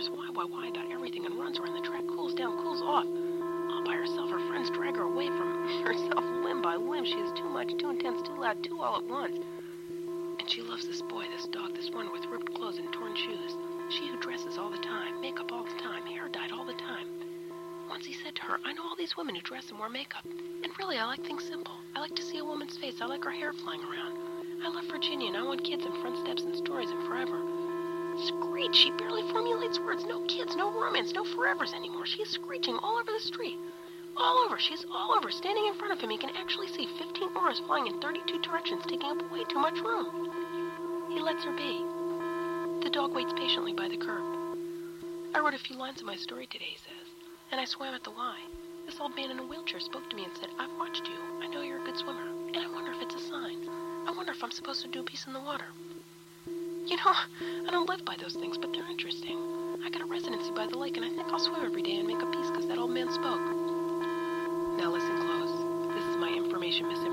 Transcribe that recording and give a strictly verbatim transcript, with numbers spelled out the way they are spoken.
hours. Why, why, why about everything and runs around the track, cools down, cools off. All by herself, her friends drag her away from herself limb by limb. She is too much, too intense, too loud, too all at once. And she loves this boy, this dog, this one with ripped clothes and torn shoes. She who dresses all the time, makeup all the time, hair dyed all the time. Once he said to her, I know all these women who dress and wear makeup. And really, I like things simple. I like to see a woman's face. I like her hair flying around. I love Virginia, and I want kids and front steps and stories and forever. Screech! She barely formulates words. No kids, no romance, no forevers anymore. She is screeching all over the street. All over. She's all over. Standing in front of him, he can actually see fifteen auras flying in thirty-two directions, taking up way too much room. He lets her be. The dog waits patiently by the curb. I wrote a few lines of my story today, he says, and I swam at the Y. This old man in a wheelchair spoke to me and said, I've watched you. I know you're a good swimmer, and I wonder if it's a sign. I wonder if I'm supposed to do a piece in the water. You know, I don't live by those things, but they're interesting. I got a residency by the lake, and I think I'll swim every day and make a piece because that old man spoke. Now listen close. This is my information miss